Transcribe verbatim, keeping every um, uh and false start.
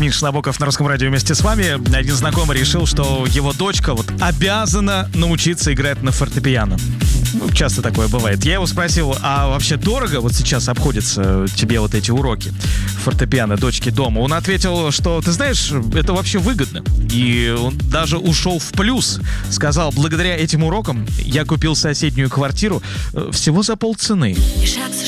Миша Набоков на Русском радио вместе с вами. Один знакомый решил, что его дочка вот обязана научиться играть на фортепиано. Ну, часто такое бывает. Я его спросил, а вообще дорого вот сейчас обходятся тебе вот эти уроки фортепиано дочки дома? Он ответил, что, ты знаешь, это вообще выгодно. И он даже ушел в плюс. Сказал, благодаря этим урокам я купил соседнюю квартиру всего за полцены.